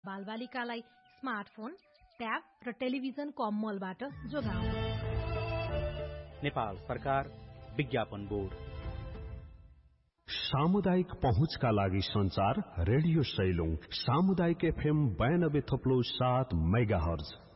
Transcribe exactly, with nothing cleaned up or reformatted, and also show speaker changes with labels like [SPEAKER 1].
[SPEAKER 1] बालबालिकालाई smartphone, tab र टेलिभिजनको अम्मलबाट जोगाउनु।
[SPEAKER 2] नेपाल सरकार, विज्ञापन बोर्ड।
[SPEAKER 3] सामुदायिक पहुँचका लागि संचार रेडियो सैलुङ सामुदायिक एफएम बयानब्बे थप्लो सात मेगाहर्ज